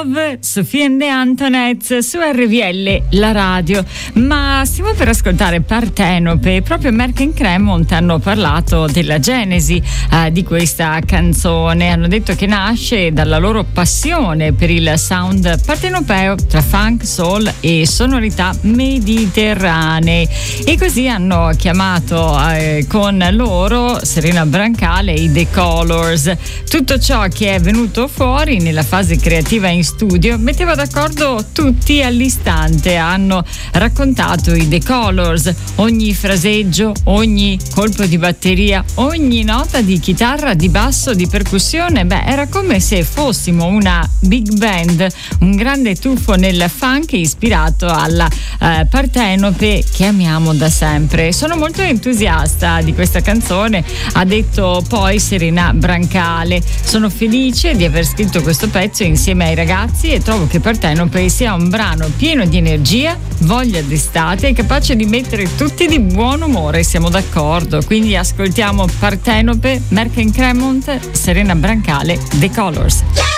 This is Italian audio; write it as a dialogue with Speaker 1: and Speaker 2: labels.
Speaker 1: Sofia and the Antonettes su RVL, la radio. Ma stiamo per ascoltare Partenope. Proprio Merck and Cremont hanno parlato della genesi di questa canzone. Hanno detto che nasce dalla loro passione per il sound partenopeo tra funk, soul e sonorità mediterranee, e così hanno chiamato con loro Serena Brancale i The Colors. Tutto ciò che è venuto fuori nella fase creativa in studio metteva d'accordo tutti all'istante. Hanno raccontato i The Colors, ogni fraseggio, ogni colpo di batteria, ogni nota di chitarra, di basso, di percussione. Era come se fossimo una big band, un grande tuffo nel funk ispirato alla Partenope che amiamo da sempre. Sono molto entusiasta di questa canzone, ha detto poi Serena Brancale. Sono felice di aver scritto questo pezzo insieme ai ragazzi e trovo che Partenope sia un brano pieno di energia, voglia d'estate e capace di mettere tutti di buon umore. Siamo d'accordo, quindi ascoltiamo Partenope, Merck and Cremont, Serena Brancale, The Colors.